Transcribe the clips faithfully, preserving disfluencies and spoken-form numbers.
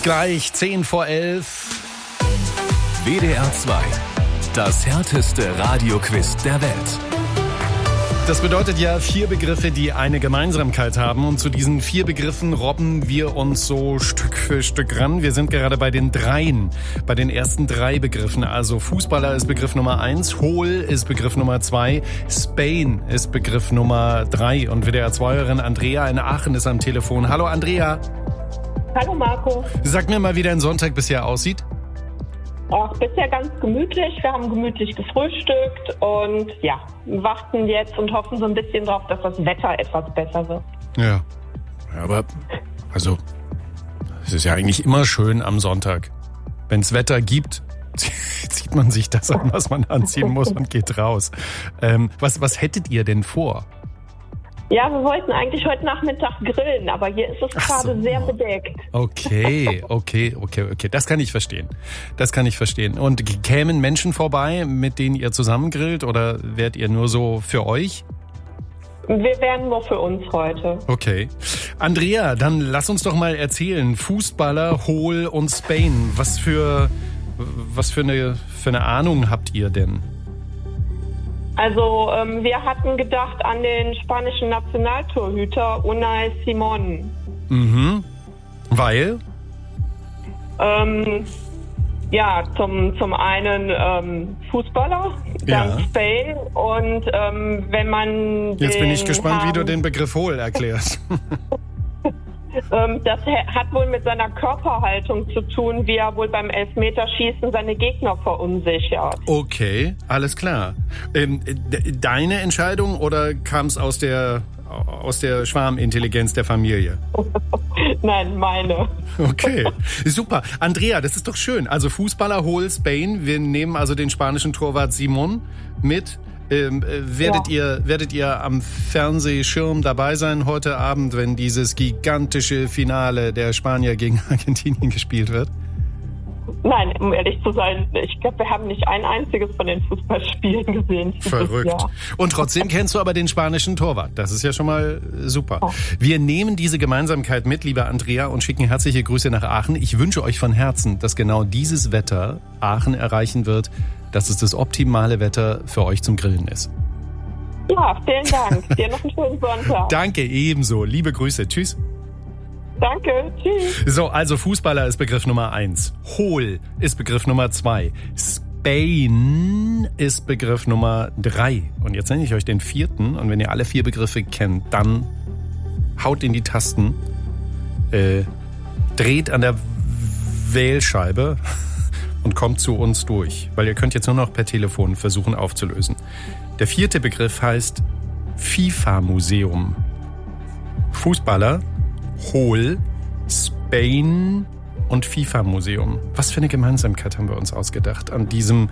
Gleich zehn vor elf. W D R zwei. Das härteste Radioquiz der Welt. Das bedeutet ja vier Begriffe, die eine Gemeinsamkeit haben. Und zu diesen vier Begriffen robben wir uns so Stück für Stück ran. Wir sind gerade bei den Dreien, bei den ersten drei Begriffen. Also Fußballer ist Begriff Nummer eins, Hohl ist Begriff Nummer zwei, Spain ist Begriff Nummer drei. Und W D R zwei-Hörerin Andrea in Aachen ist am Telefon. Hallo Andrea. Hallo Marco. Sag mir mal, wie dein Sonntag bisher aussieht. Ach, bisher ganz gemütlich. Wir haben gemütlich gefrühstückt und ja, warten jetzt und hoffen so ein bisschen drauf, dass das Wetter etwas besser wird. Ja, aber also es ist ja eigentlich immer schön am Sonntag. Wenn es Wetter gibt, zieht man sich das an, was man anziehen muss und geht raus. Ähm, was, was hättet ihr denn vor? Ja, wir wollten eigentlich heute Nachmittag grillen, aber hier ist es gerade so sehr bedeckt. Okay, okay, okay, okay. Das kann ich verstehen. Das kann ich verstehen. Und kämen Menschen vorbei, mit denen ihr zusammen grillt, oder wärt ihr nur so für euch? Wir wären nur für uns heute. Okay. Andrea, dann lass uns doch mal erzählen. Fußballer, Hohl und Spain. Was für, was für eine, für eine Ahnung habt ihr denn? Also ähm, wir hatten gedacht an den spanischen Nationaltorhüter Unai Simón. Mhm. Weil? Ähm, ja, zum, zum einen ähm, Fußballer, dann Ja. Spain und ähm, wenn man Jetzt bin ich den gespannt, haben, wie du den Begriff Hohl erklärst. ähm, das ha- hat wohl mit seiner Körperhaltung zu tun, wie er wohl beim Elfmeterschießen seine Gegner verunsichert. Okay, alles klar. Ähm, de- deine Entscheidung oder kam es aus der, aus der Schwarmintelligenz der Familie? Nein, meine. Okay, super. Andrea, das ist doch schön. Also Fußballer, Hohl, Spain. Wir nehmen also den spanischen Torwart Simón mit. Ähm, äh, werdet, Ja. ihr, werdet ihr am Fernsehschirm dabei sein heute Abend, wenn dieses gigantische Finale der Spanier gegen Argentinien gespielt wird? Nein, um ehrlich zu sein, ich glaube, wir haben nicht ein einziges von den Fußballspielen gesehen. dieses Verrückt. Jahr. Und trotzdem kennst du aber den spanischen Torwart. Das ist ja schon mal super. Ja. Wir nehmen diese Gemeinsamkeit mit, liebe Andrea, und schicken herzliche Grüße nach Aachen. Ich wünsche euch von Herzen, dass genau dieses Wetter Aachen erreichen wird, dass es das optimale Wetter für euch zum Grillen ist. Ja, vielen Dank. Dir noch einen schönen Sonntag. Danke, ebenso. Liebe Grüße. Tschüss. Danke, tschüss. So, also Fußballer ist Begriff Nummer eins. Hohl ist Begriff Nummer zwei. Spain ist Begriff Nummer drei. Und jetzt nenne ich euch den vierten. Und wenn ihr alle vier Begriffe kennt, dann haut in die Tasten, äh, dreht an der Wählscheibe und kommt zu uns durch. Weil ihr könnt jetzt nur noch per Telefon versuchen aufzulösen. Der vierte Begriff heißt FIFA-Museum. Fußballer, Hohl, Spain und FIFA-Museum. Was für eine Gemeinsamkeit haben wir uns ausgedacht an diesem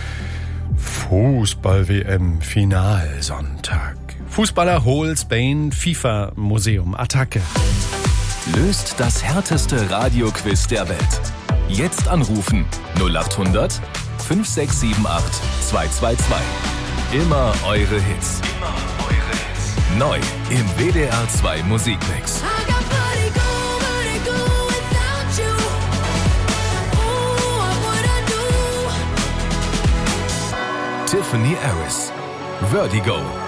Fußball-W M-Finalsonntag. Fußballer, Hohl, Spain, FIFA-Museum. Attacke. Löst das härteste Radioquiz der Welt. Jetzt anrufen null acht hundert fünf sechs sieben acht zwei zwei zwei. Immer eure Hits. Immer eure Hits. Neu im W D R zwei Musikmix. Tiffany Harris. Vertigo.